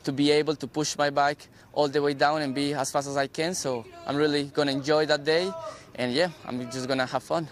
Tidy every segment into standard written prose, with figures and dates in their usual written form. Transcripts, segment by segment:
to be able to push my bike all the way down and be as fast as I can. So I'm really going to enjoy that day. And yeah, I'm just going to have fun.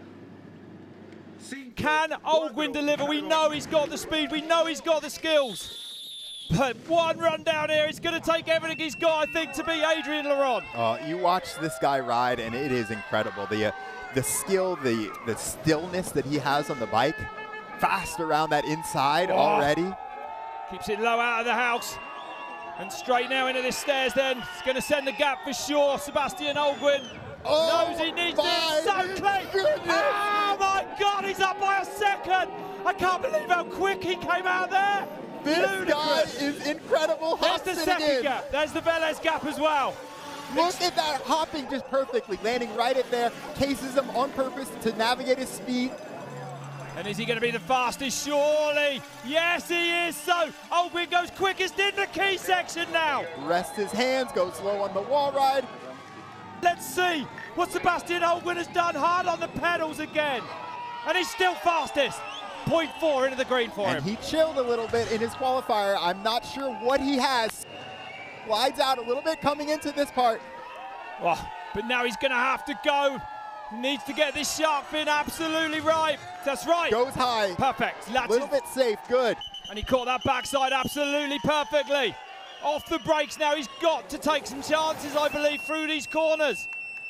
Can Olguin deliver? We know he's got the speed. We know he's got the skills. But one run down here, it's going to take everything he's got, I think, to beat Adrien Laurent. You watch this guy ride, and it is incredible. The skill, the stillness that he has on the bike, fast around that inside already. Keeps it low out of the house. And straight now into this stairs then. It's going to send the gap for sure. Sebastian Olguin knows he needs it. So clean. Oh my God, he's up by a second. I can't believe how quick he came out there. This guy is incredible. There's the second gap. There's the Velez gap as well. Look at that, hopping just perfectly, landing right at there, cases him on purpose to navigate his speed. And is he going to be the fastest? Surely. Yes, he is. So Olguin goes quickest in the key section now. Rests his hands, goes slow on the wall ride. Let's see what Sebastian Olguin has done. Hard on the pedals again. And he's still fastest. 0.4 into the green for him. And he chilled a little bit in his qualifier. I'm not sure what he has. Slides out a little bit coming into this part. Oh, but now he's going to have to go. He needs to get this shark fin absolutely right. That's right. Goes high. Perfect. A little bit safe. Good. And he caught that backside absolutely perfectly. Off the brakes now. He's got to take some chances, I believe, through these corners.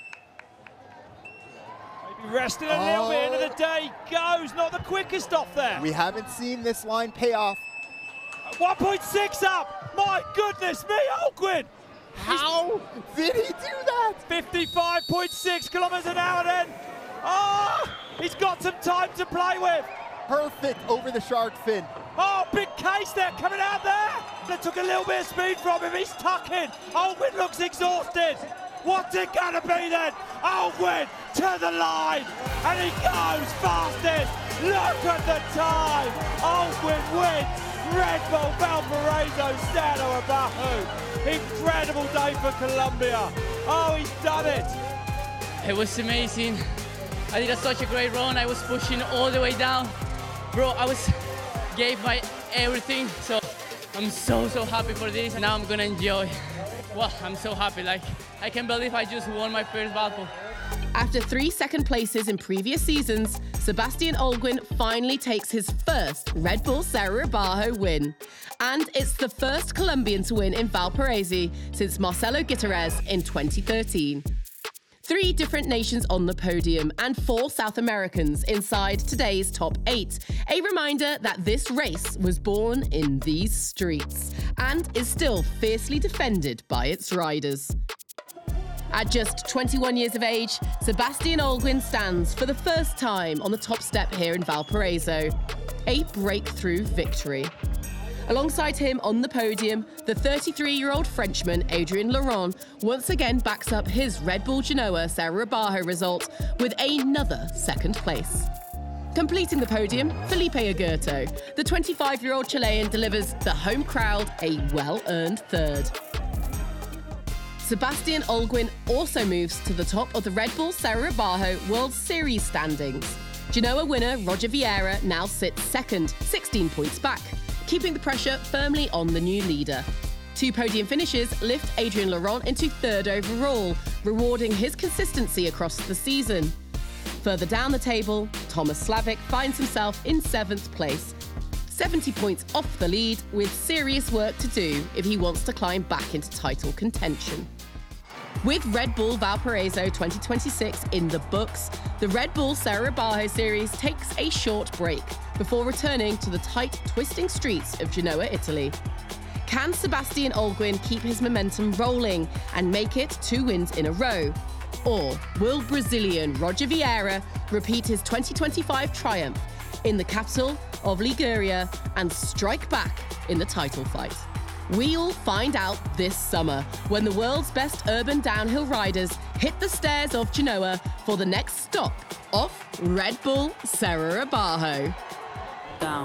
Maybe resting a little bit into the day. Goes. Not the quickest off there. We haven't seen this line pay off. 1.6 up. My goodness me, Olguin. How did he do that? 55.6 kilometers an hour then. Oh, he's got some time to play with. Perfect over the shark fin. Oh, big case there coming out there. That took a little bit of speed from him. He's tucking. Olguin looks exhausted. What's it gonna be then? Olguin to the line. And he goes fastest. Look at the time. Olguin wins. Red Bull Valparaiso Sano Abajo. Incredible day for Colombia. Oh, he's done it. It was amazing. I did such a great run. I was pushing all the way down. Bro, gave my everything. So I'm so happy for this. Now I'm gonna enjoy. Well, I'm so happy. Like, I can't believe I just won my first Valpo. After 3 second places in previous seasons, Sebastian Olguin finally takes his first Red Bull Serra Abajo win. And it's the first Colombian to win in Valparaiso since Marcelo Gutierrez in 2013. 3 different nations on the podium and 4 South Americans inside today's top 8. A reminder that this race was born in these streets and is still fiercely defended by its riders. At just 21 years of age, Sebastian Olguin stands for the first time on the top step here in Valparaiso. A breakthrough victory. Alongside him on the podium, the 33-year-old Frenchman Adrien Laurent once again backs up his Red Bull Genoa Serra Abajo result with another second place. Completing the podium, Felipe Agurto. The 25-year-old Chilean delivers the home crowd a well-earned third. Sebastian Olguin also moves to the top of the Red Bull Serra Abajo World Series standings. Genoa winner Roger Vieira now sits second, 16 points back, keeping the pressure firmly on the new leader. 2 podium finishes lift Adrien Laurent into third overall, rewarding his consistency across the season. Further down the table, Thomas Slavic finds himself in 7th place, 70 points off the lead, with serious work to do if he wants to climb back into title contention. With Red Bull Valparaiso 2026 in the books, the Red Bull Serra Abajo Series takes a short break before returning to the tight, twisting streets of Genoa, Italy. Can Sebastian Olguin keep his momentum rolling and make it 2 wins in a row? Or will Brazilian Roger Vieira repeat his 2025 triumph in the capital of Liguria and strike back in the title fight? We'll find out this summer when the world's best urban downhill riders hit the stairs of Genoa for the next stop off Red Bull Serra Abajo.